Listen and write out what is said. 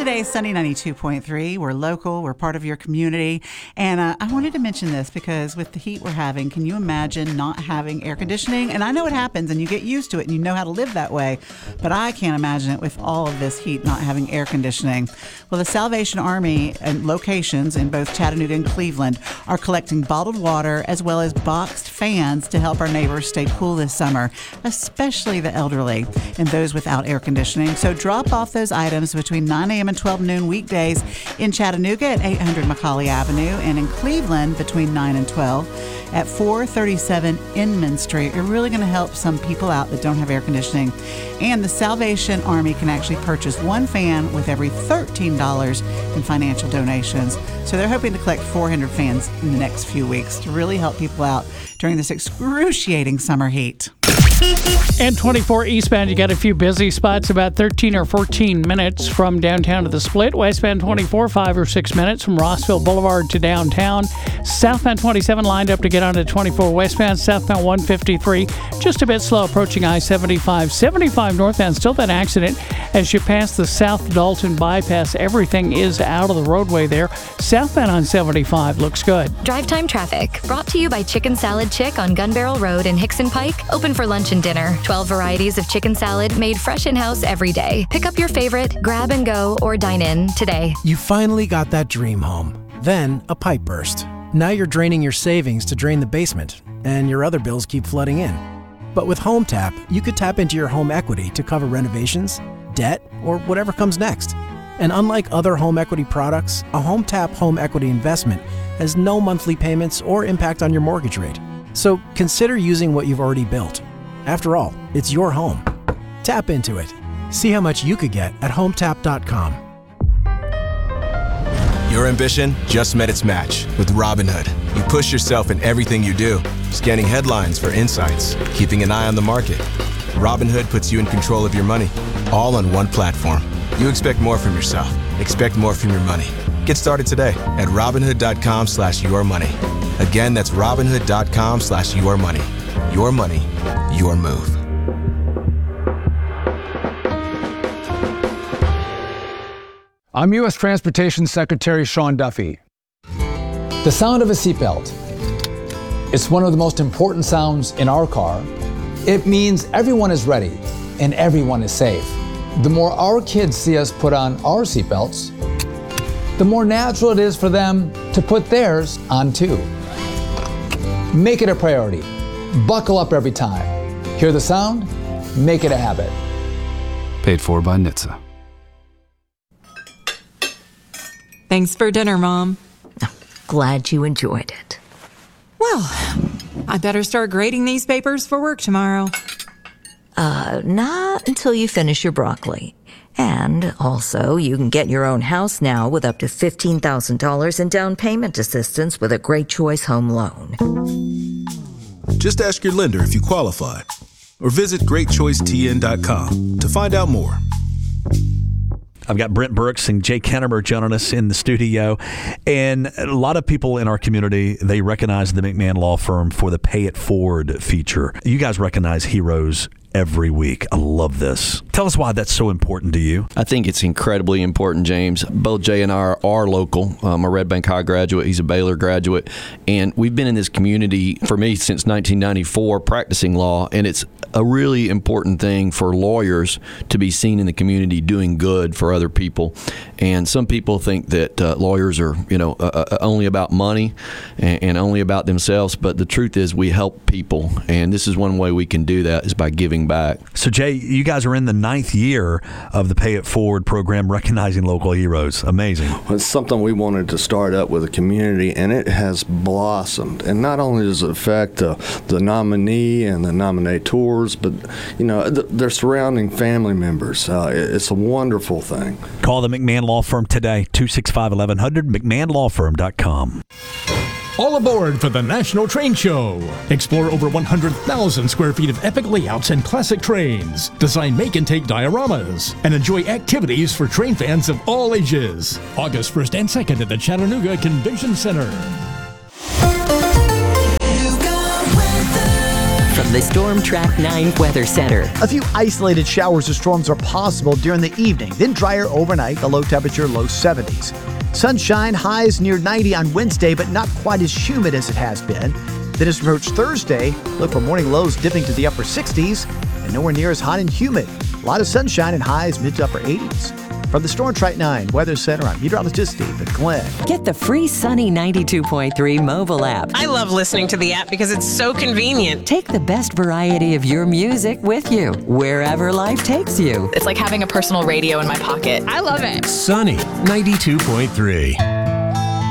today is Sunny 92.3. We're local. We're part of your community. And I wanted to mention this because with the heat we're having, can you imagine not having air conditioning? And I know it happens and you get used to it and you know how to live that way. But I can't imagine it with all of this heat not having air conditioning. Well, the Salvation Army and locations in both Chattanooga and Cleveland are collecting bottled water as well as boxed fans to help our neighbors stay cool this summer, especially the elderly and those without air conditioning. So drop off those items between 9 a.m. and 12 noon weekdays in Chattanooga at 800 McCauley Avenue and in Cleveland between 9 and 12 at 437 Inman Street. You're really going to help some people out that don't have air conditioning. And the Salvation Army can actually purchase one fan with every $13 in financial donations. So they're hoping to collect 400 fans in the next few weeks to really help people out during this excruciating summer heat. And 24 eastbound, you got a few busy spots, about 13 or 14 minutes from downtown to the Split. Westbound 24, 5 or 6 minutes from Rossville Boulevard to downtown. Southbound 27 lined up to get onto 24 westbound. Southbound 153, just a bit slow approaching I-75. 75 northbound, still that accident as you pass the South Dalton bypass. Everything is out of the roadway there. Southbound on 75 looks good. Drive time traffic brought to you by Chicken Salad Chick on Gun Barrel Road in Hickson Pike. Open for lunch and dinner. 12 varieties of chicken salad made fresh in-house every day. Pick up your favorite, grab and go, or dine in today. You finally got that dream home. Then a pipe burst. Now you're draining your savings to drain the basement, and your other bills keep flooding in. But with Home Tap, you could tap into your home equity to cover renovations, debt, or whatever comes next. And unlike other home equity products, a Home Tap home equity investment has no monthly payments or impact on your mortgage rate. So consider using what you've already built. After all, it's your home. Tap into it. See how much you could get at HomeTap.com. Your ambition just met its match with Robinhood. You push yourself in everything you do, scanning headlines for insights, keeping an eye on the market. Robinhood puts you in control of your money, all on one platform. You expect more from yourself. Expect more from your money. Get started today at Robinhood.com/yourmoney. Again, that's Robinhood.com/yourmoney. Your money, your move. I'm U.S. Transportation Secretary Sean Duffy. The sound of a seatbelt. It's one of the most important sounds in our car. It means everyone is ready and everyone is safe. The more our kids see us put on our seatbelts, the more natural it is for them to put theirs on too. Make it a priority. Buckle up every time. Hear the sound? Make it a habit. Paid for by NHTSA. Thanks for dinner, Mom. Glad you enjoyed it. Well, I better start grading these papers for work tomorrow. Not until you finish your broccoli. And also, you can get your own house now with up to $15,000 in down payment assistance with a Great Choice Home Loan. Just ask your lender if you qualify, or visit GreatChoiceTN.com to find out more. I've got Brent Brooks and Jay Kennemer joining us in the studio. And a lot of people in our community, they recognize the McMahon Law Firm for the Pay It Forward feature. You guys recognize heroes every week. I love this. Tell us why that's so important to you. I think it's incredibly important, James. Both Jay and I are local. I'm a Red Bank High graduate. He's a Baylor graduate. And we've been in this community, for me, since 1994, practicing law. And it's a really important thing for lawyers to be seen in the community doing good for other people. And some people think that lawyers are, only about money and only about themselves. But the truth is we help people. And this is one way we can do that is by giving back. So, Jay, you guys are in the 9th year of the Pay It Forward program, recognizing local heroes. Amazing. Well, it's something we wanted to start up with the community, and it has blossomed. And not only does it affect the nominee and the nominators, but, their surrounding family members. It's a wonderful thing. Call the McMahon Law Firm today, 265-1100, McMahonLawFirm.com. All aboard for the National Train Show. Explore over 100,000 square feet of epic layouts and classic trains. Design make and take dioramas. And enjoy activities for train fans of all ages. August 1st and 2nd at the Chattanooga Convention Center. From the Storm Track 9 Weather Center. A few isolated showers or storms are possible during the evening, then drier overnight, the low temperature low 70s. Sunshine, highs near 90 on Wednesday, but not quite as humid as it has been. Then as we approach Thursday, look for morning lows dipping to the upper 60s and nowhere near as hot and humid. A lot of sunshine and highs mid to upper 80s. From the Storm Track 9 Weather Center, I'm meteorologist David Glenn. Get the free Sunny 92.3 mobile app. I love listening to the app because it's so convenient. Take the best variety of your music with you, wherever life takes you. It's like having a personal radio in my pocket. I love it. Sunny 92.3.